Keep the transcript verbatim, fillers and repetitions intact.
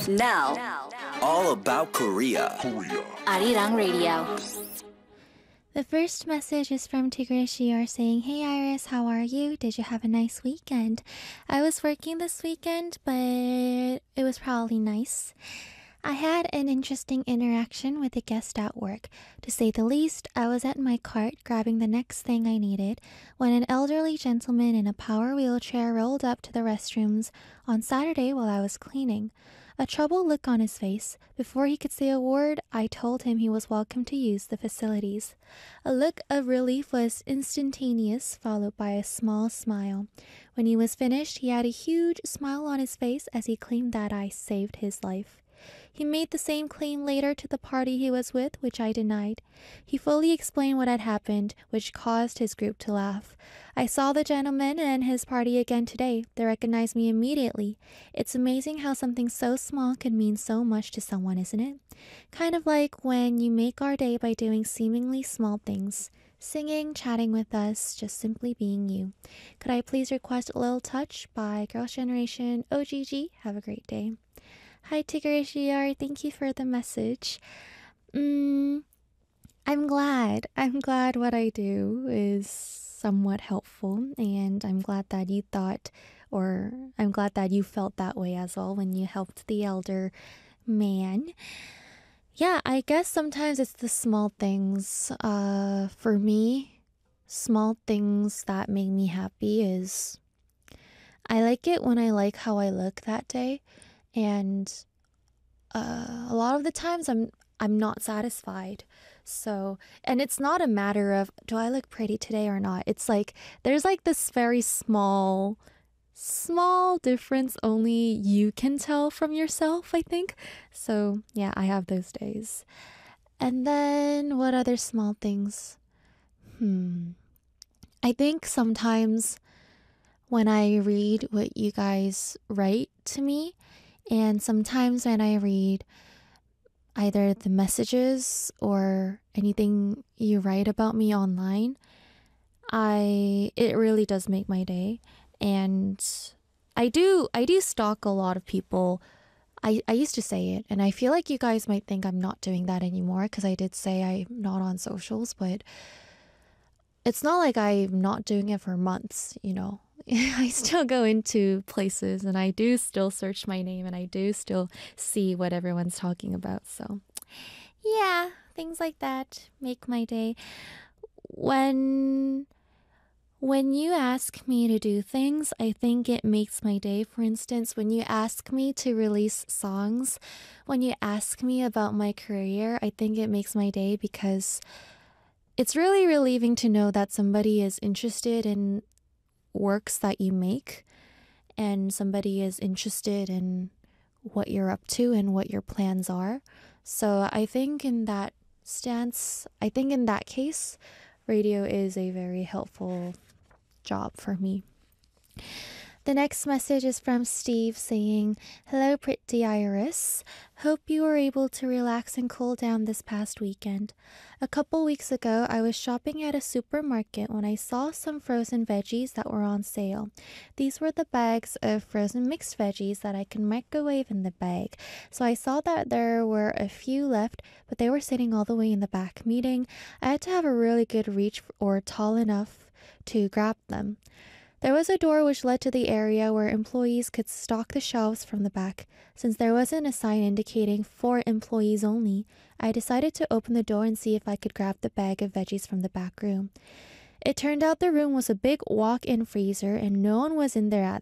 Now, all about Korea. Arirang Radio. The first message is from Tigre Shior saying, "Hey Iris, how are you? Did you have a nice weekend? I was working this weekend, but it was probably nice. I had an interesting interaction with a guest at work. To say the least, I was at my cart grabbing the next thing I needed when an elderly gentleman in a power wheelchair rolled up to the restrooms on Saturday while I was cleaning. A troubled look on his face. Before he could say a word, I told him he was welcome to use the facilities. A look of relief was instantaneous, followed by a small smile. When he was finished, he had a huge smile on his face as he claimed that I saved his life. He made the same claim later to the party he was with, which I denied. He fully explained what had happened, which caused his group to laugh. I saw the gentleman and his party again today. They recognized me immediately. It's amazing how something so small can mean so much to someone, isn't it? Kind of like when you make our day by doing seemingly small things. Singing, chatting with us, just simply being you. Could I please request a little touch by Girls' Generation O G G? Have a great day." Hi, Tigre Shior. Thank you for the message. Mm, I'm glad. I'm glad what I do is somewhat helpful, and I'm glad that you thought, or I'm glad that you felt that way as well when you helped the elder man. Yeah, I guess sometimes it's the small things. Uh, for me, small things that make me happy is I like it when I like how I look that day. And uh, a lot of the times I'm I'm not satisfied. So, and it's not a matter of, do I look pretty today or not? It's like, there's like this very small, small difference only you can tell from yourself, I think. So, yeah, I have those days. And then what other small things? Hmm. I think sometimes when I read what you guys write to me, and sometimes when I read either the messages or anything you write about me online, I it really does make my day. And I do I do stalk a lot of people. I, I used to say it, and I feel like you guys might think I'm not doing that anymore because I did say I'm not on socials, but it's not like I'm not doing it for months, you know. I still go into places and I do still search my name and I do still see what everyone's talking about. So yeah, things like that make my day. When when you ask me to do things, I think it makes my day. For instance, when you ask me to release songs, when you ask me about my career, I think it makes my day because it's really relieving to know that somebody is interested in works that you make and somebody is interested in what you're up to and what your plans are. So I think in that stance, I think in that case, radio is a very helpful job for me. The next message is from Steve saying, "Hello, pretty Iris. Hope you were able to relax and cool down this past weekend. A couple weeks ago, I was shopping at a supermarket when I saw some frozen veggies that were on sale. These were the bags of frozen mixed veggies that I can microwave in the bag. So I saw that there were a few left, but they were sitting all the way in the back, meaning I had to have a really good reach or tall enough to grab them. There was a door which led to the area where employees could stock the shelves from the back. Since there wasn't a sign indicating for employees only, I decided to open the door and see if I could grab the bag of veggies from the back room. It turned out the room was a big walk-in freezer and no one was in there at